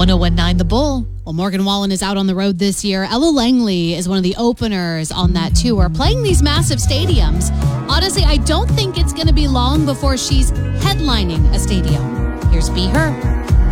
1019 The Bull. Well, Morgan Wallen is out on the road this year. Ella Langley is one of the openers on that tour, playing these massive stadiums. Honestly, I don't think it's going to be long before she's headlining a stadium. Here's Be Her.